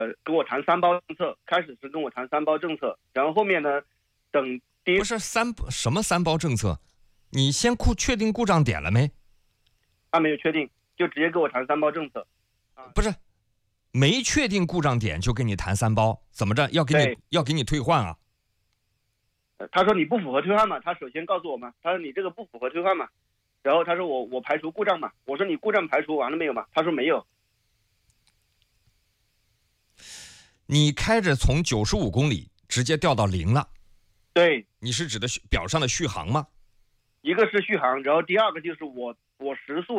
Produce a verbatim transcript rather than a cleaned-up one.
呃跟我谈三包政策，开始是跟我谈三包政策，然后后面呢，等第一不是三什么三包政策，你先故确定故障点了没？ 他没有确定，就直接跟我谈三包政策。 不是，没确定故障点就跟你谈三包，怎么着要给你要给你退换啊？ 他说你不符合退换嘛，他首先告诉我嘛，他说你这个不符合退换嘛，然后他说我我排除故障嘛，我说你故障排除完了没有嘛？他说没有。 你开着从九十五公里直接掉到零了， 对， 你是指的表上的续航吗？ 一个是续航，然后第二个就是我我时速